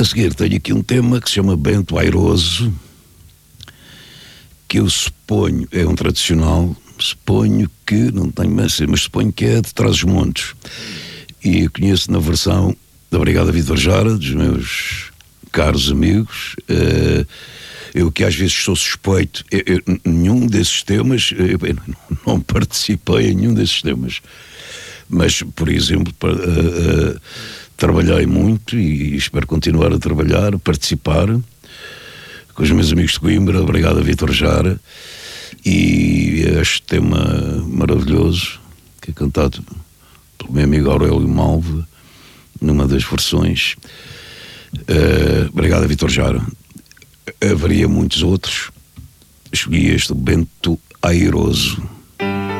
A seguir tenho aqui um tema que se chama Bento Airoso, que eu suponho, é um tradicional, suponho que, não tenho mais, mas suponho que é de Trás-os-Montes. E eu conheço na versão da Brigada Vítor Jara, dos meus caros amigos. Eu que às vezes sou suspeito, nenhum desses temas, eu não participei em nenhum desses temas. Mas, por exemplo, trabalhei muito e espero continuar a trabalhar, a participar com os meus amigos de Coimbra, a Brigada Vítor Jara, e este tema maravilhoso, que é cantado pelo meu amigo Aurélio Malva, numa das versões, Brigada Vítor Jara. Haveria muitos outros, escolhi este Bento Airoso.